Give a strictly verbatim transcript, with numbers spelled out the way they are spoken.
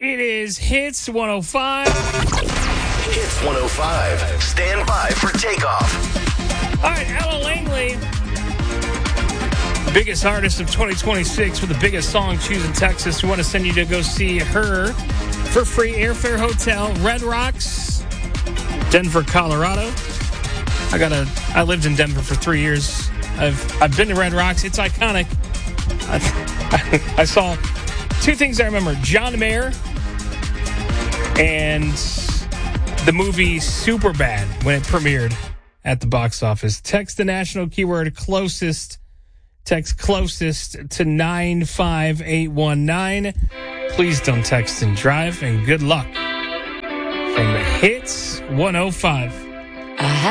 It is Hits one oh five. Hits one oh five. Stand by for takeoff. All right, Ella Langley, biggest artist of twenty twenty-six with the biggest song, Choosing Texas. We want to send you to go see her for free. Airfare Hotel, Red Rocks, Denver, Colorado. I got a. I lived in Denver for three years. I've I've been to Red Rocks. It's iconic. I, I, I saw two things I remember: John Mayer and the movie Superbad when it premiered at the box office. Text the national keyword closest. Text closest to nine five eight one nine. Please don't text and drive, and good luck from Hits one oh five.